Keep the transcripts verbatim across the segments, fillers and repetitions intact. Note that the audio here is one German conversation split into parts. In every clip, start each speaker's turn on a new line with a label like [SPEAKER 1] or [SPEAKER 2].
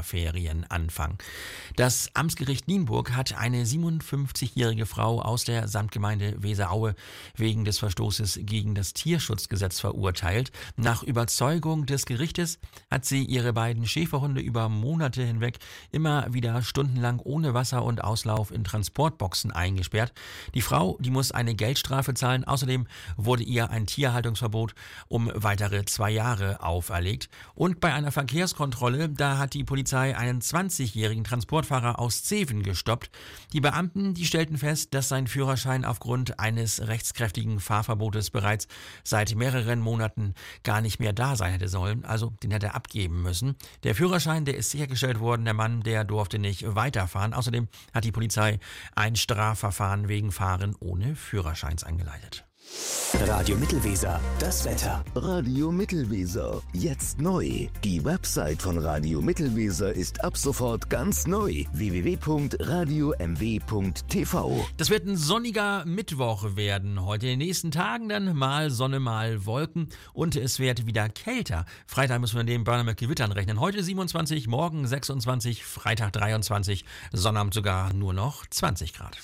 [SPEAKER 1] Sommerferien anfangen. Das Amtsgericht Nienburg hat eine siebenundfünfzigjährige Frau aus der Samtgemeinde Weseraue wegen des Verstoßes gegen das Tierschutzgesetz verurteilt. Nach Überzeugung des Gerichtes hat sie ihre beiden Schäferhunde über Monate hinweg immer wieder stundenlang ohne Wasser und Auslauf in Transportboxen eingesperrt. Die Frau, die muss eine Geldstrafe zahlen. Außerdem wurde ihr ein Tierhaltungsverbot um weitere zwei Jahre auferlegt. Und bei einer Verkehrskontrolle, da hat die Polizei einen zwanzigjährigen Transportfahrer aus Zeven gestoppt. Die Beamten, die stellten fest, dass sein Führerschein aufgrund eines rechtskräftigen Fahrverbotes bereits seit mehreren Monaten gar nicht mehr da sein hätte sollen. Also den hätte er abgeben müssen. Der Führerschein, der ist sichergestellt worden. Der Mann, der durfte nicht weiterfahren. Außerdem hat die Polizei ein Strafverfahren wegen Fahren ohne Führerscheins eingeleitet.
[SPEAKER 2] Radio Mittelweser, das Wetter.
[SPEAKER 3] Radio Mittelweser, jetzt neu. Die Website von Radio Mittelweser ist ab sofort ganz neu. w w w punkt radio m w punkt t v.
[SPEAKER 1] Das wird ein sonniger Mittwoch werden. Heute in den nächsten Tagen dann mal Sonne, mal Wolken und es wird wieder kälter. Freitag müssen wir neben Börner mit Gewittern rechnen. Heute siebenundzwanzig, morgen sechsundzwanzig, Freitag dreiundzwanzig, Sonnabend sogar nur noch zwanzig Grad.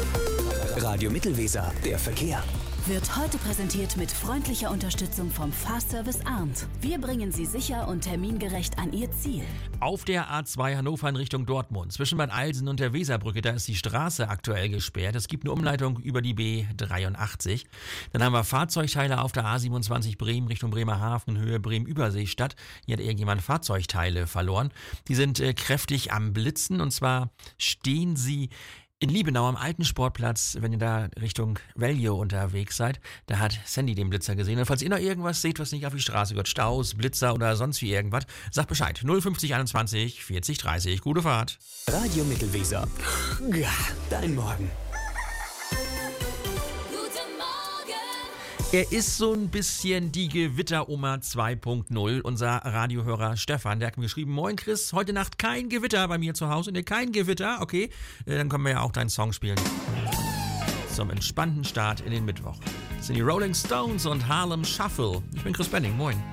[SPEAKER 2] Radio Mittelweser, der Verkehr.
[SPEAKER 4] Wird heute präsentiert mit freundlicher Unterstützung vom Fahrservice Arndt. Wir bringen Sie sicher und termingerecht an Ihr Ziel.
[SPEAKER 1] Auf der A zwei Hannover in Richtung Dortmund, zwischen Bad Alsen und der Weserbrücke, da ist die Straße aktuell gesperrt. Es gibt eine Umleitung über die B dreiundachtzig. Dann haben wir Fahrzeugteile auf der A siebenundzwanzig Bremen Richtung Bremerhaven, Höhe Bremen-Überseestadt. Hier hat irgendjemand Fahrzeugteile verloren. Die sind äh, kräftig am Blitzen und zwar stehen sie in Liebenau am alten Sportplatz, wenn ihr da Richtung Value unterwegs seid. Da hat Sandy den Blitzer gesehen. Und falls ihr noch irgendwas seht, was nicht auf die Straße gehört, Staus, Blitzer oder sonst wie irgendwas, sagt Bescheid. null fünfzig einundzwanzig vierzig dreißig. Gute Fahrt.
[SPEAKER 2] Radio Mittelweser. Ja, dein Morgen.
[SPEAKER 1] Er ist so ein bisschen die Gewitteroma zwei Punkt null. Unser Radiohörer Stefan, der hat mir geschrieben, moin Chris, heute Nacht kein Gewitter bei mir zu Hause. Ne, kein Gewitter, okay. Dann können wir ja auch deinen Song spielen. Zum entspannten Start in den Mittwoch. Das sind die Rolling Stones und Harlem Shuffle. Ich bin Chris Benning, moin.